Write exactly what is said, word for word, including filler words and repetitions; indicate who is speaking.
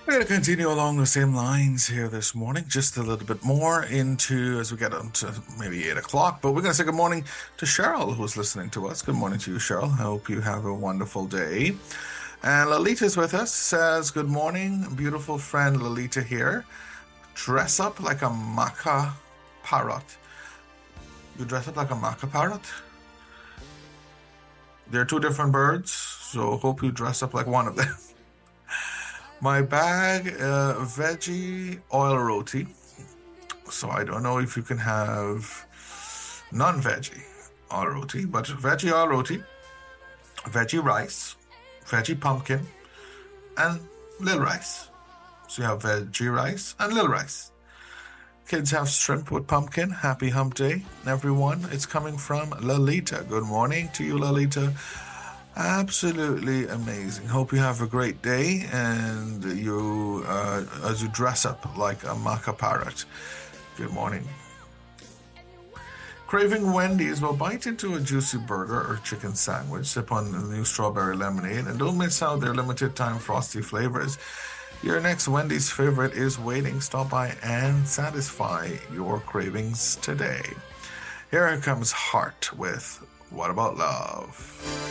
Speaker 1: We're going to continue along the same lines here this morning, just a little bit more into as we get on to maybe eight o'clock. But we're going to say good morning to Cheryl, who's listening to us. Good morning to you, Cheryl. I hope you have a wonderful day. And Lolita's with us, says, good morning, beautiful friend Lolita here. Dress up like a maca parrot. You dress up like a maca parrot? They're two different birds, so hope you dress up like one of them. My bag, uh, veggie oil roti. So I don't know if you can have non-veggie oil roti, but veggie oil roti, veggie rice, veggie pumpkin, and little rice. So you have veggie rice and little rice. Kids have shrimp with pumpkin. Happy hump day, everyone. It's coming from Lolita. Good morning to you, Lolita. Absolutely amazing. Hope you have a great day and you uh, as you dress up like a maca parrot. Good morning. Craving Wendy's? Well, bite into a juicy burger or chicken sandwich, sip on the new strawberry lemonade, and don't miss out their limited time frosty flavors. Your next Wendy's favorite is waiting. Stop by and satisfy your cravings today. Here comes Heart with What About Love?